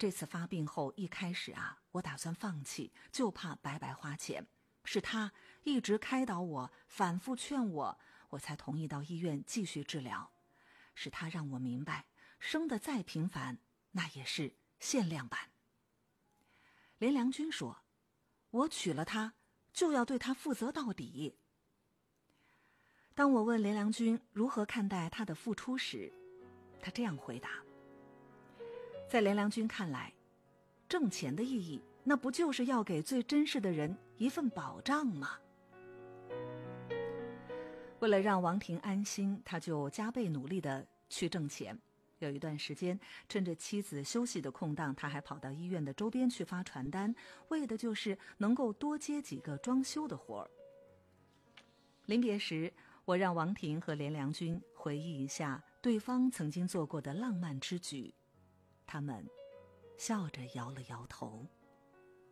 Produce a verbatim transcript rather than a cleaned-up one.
这次发病后，一开始啊，我打算放弃，就怕白白花钱。是他一直开导我，反复劝我，我才同意到医院继续治疗。是他让我明白，生得再平凡，那也是限量版。连良君说，我娶了她，就要对她负责到底。当我问连良君如何看待他的付出时，他这样回答，在连良君看来，挣钱的意义，那不就是要给最珍视的人一份保障吗？为了让王婷安心，他就加倍努力地去挣钱。有一段时间，趁着妻子休息的空档，他还跑到医院的周边去发传单，为的就是能够多接几个装修的活儿。临别时，我让王婷和连良君回忆一下对方曾经做过的浪漫之举，他们笑着摇了摇头。